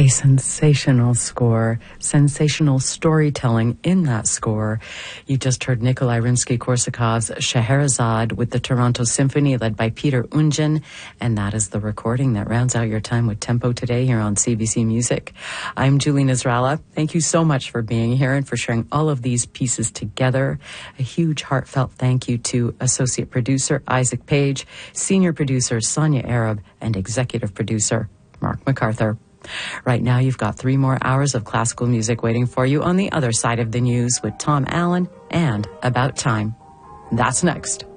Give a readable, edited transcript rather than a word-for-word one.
A sensational score, sensational storytelling in that score. You just heard Nikolai Rimsky-Korsakov's Scheherazade with the Toronto Symphony led by Peter Ungen, and that is the recording that rounds out your time with Tempo today here on CBC Music. I'm Julie Nasrallah. Thank you so much for being here and for sharing all of these pieces together. A huge heartfelt thank you to Associate Producer Isaac Page, Senior Producer Sonia Arab, and Executive Producer Mark MacArthur. Right now, you've got 3 more hours of classical music waiting for you on the other side of the news with Tom Allen and About Time. That's next.